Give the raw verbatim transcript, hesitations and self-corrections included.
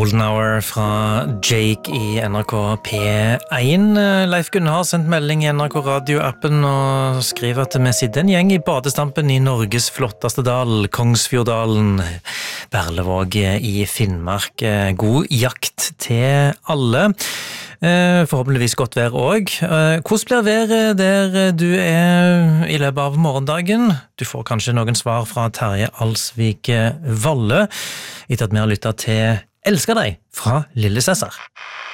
Golden Hour fra Jake i N R K P én. Leif Gunnar har sendt melding i N R K Radio-appen og skriver at vi sitter en gjeng i badestampen i Norges flotteste dal, Kongsfjorddalen, Berlevåg i Finnmark. God jakt til alle. Forhåpentligvis godt vær også. Hvordan blir været der du er i løpet av morgendagen? Du får kanskje noen svar fra Terje Alsvik Valle, etter at vi har lyttet til Elsker deg fra Lille Cæsar.